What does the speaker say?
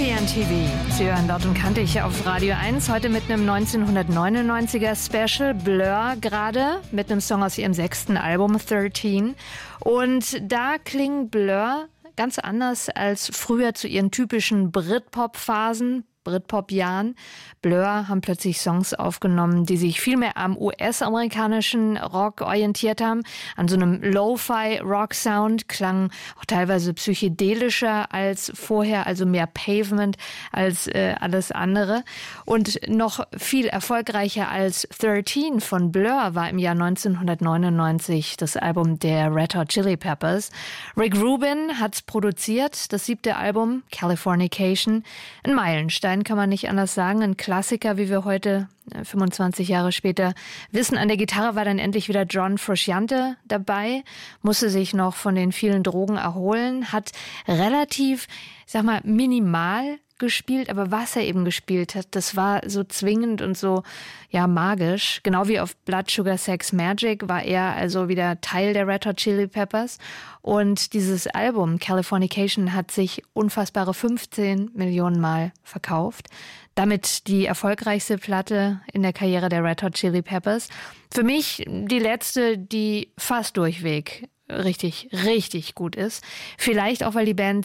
Coffee and TV. Sie hören Dort und Kantig auf Radio 1. Heute mit einem 1999er Special. Blur gerade mit einem Song aus ihrem 6. Album 13. Und da klingen Blur ganz anders als früher zu ihren typischen Britpop-Phasen, Britpop-Jahren. Blur haben plötzlich Songs aufgenommen, die sich viel mehr am US-amerikanischen Rock orientiert haben. An so einem Lo-Fi-Rock-Sound, klangen auch teilweise psychedelischer als vorher, also mehr Pavement als alles andere. Und noch viel erfolgreicher als 13 von Blur war im Jahr 1999 das Album der Red Hot Chili Peppers. Rick Rubin hat's produziert, das 7. Album, Californication. Ein Meilenstein, kann man nicht anders sagen. Ein Klassiker, wie wir heute, 25 Jahre später, wissen. An der Gitarre war dann endlich wieder John Frusciante dabei, musste sich noch von den vielen Drogen erholen, hat relativ, minimal gespielt, aber was er eben gespielt hat, das war so zwingend und so, magisch. Genau wie auf Blood Sugar Sex Magik war er also wieder Teil der Red Hot Chili Peppers. Und dieses Album Californication hat sich unfassbare 15 Millionen Mal verkauft. Damit die erfolgreichste Platte in der Karriere der Red Hot Chili Peppers. Für mich die letzte, die fast durchweg richtig, richtig gut ist. Vielleicht auch, weil die Band